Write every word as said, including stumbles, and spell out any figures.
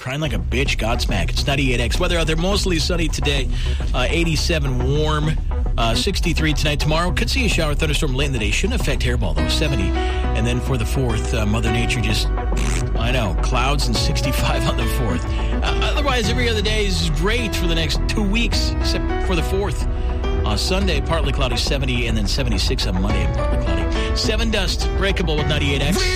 crying like a bitch, Godsmack. It's ninety-eight X. Weather out there, mostly sunny today. Uh, eighty-seven warm. Uh, sixty-three tonight. Tomorrow, could see a shower thunderstorm late in the day. Shouldn't affect hairball, though. seventy. And then for the fourth, uh, Mother Nature just, I know, clouds and sixty-five on the fourth. Uh, otherwise, every other day is great for the next two weeks, except for the fourth. Uh, Sunday, partly cloudy, seventy, and then seventy-six on Monday, and partly cloudy. seven dust, breakable with ninety-eight X.